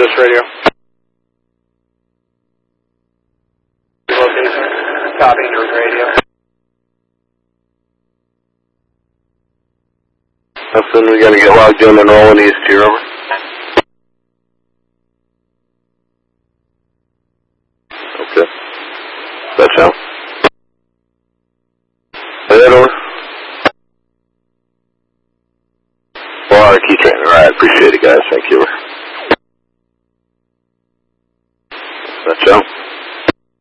Assist radio. Location. Copy, radio. Nothing, we gotta get logged in and rolling east here, over. Okay. That's out. Head over. Well, key trainer. Alright, appreciate it, guys. Thank you. That's out.